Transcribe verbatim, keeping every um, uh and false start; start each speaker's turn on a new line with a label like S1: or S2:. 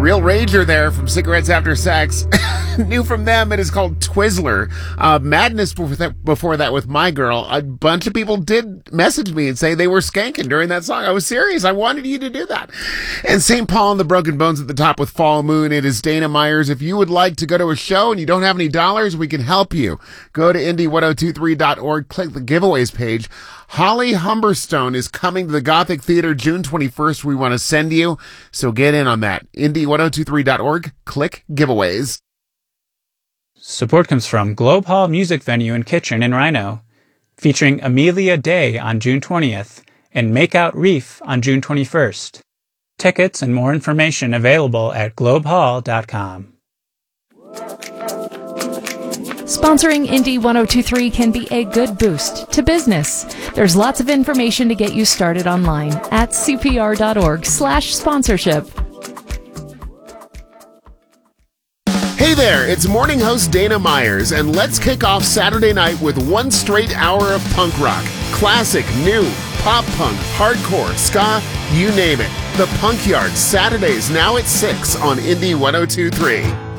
S1: Real Rager there from Cigarettes After Sex. New from them, it is called Twizzler. Uh, Madness before that, before that with My Girl. A bunch of people did message me and say they were skanking during that song. I was serious. I wanted you to do that. And Saint Paul and the Broken Bones at the top with Fall Moon. It is Dana Myers. If you would like to go to a show and you don't have any dollars, we can help you. Go to indie ten twenty-three dot org, click the giveaways page. Holly Humberstone is coming to the Gothic Theater June twenty-first. We want to send you, so get in on that. indie ten twenty-three dot org, click giveaways.
S2: Support comes from Globe Hall Music Venue and Kitchen in Rhino, featuring Amelia Day on June twentieth and Makeout Reef on June twenty-first. Tickets and more information available at globe hall dot com.
S3: Sponsoring Indie ten twenty-three can be a good boost to business. There's lots of information to get you started online at c p r dot org slash sponsorship.
S1: Hey there, it's morning host Dana Myers, and let's kick off Saturday night with one straight hour of punk rock. Classic, new, pop punk, hardcore, ska, you name it. The Punk Yard, Saturdays now at six on Indie ten twenty-three.